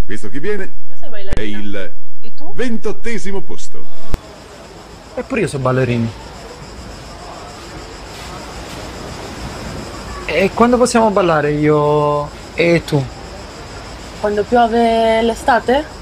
Visto chi viene, Io sei è ballerina. il E tu? 28° posto. Eppure io so ballerini. E quando possiamo ballare io e tu? Quando piove l'estate?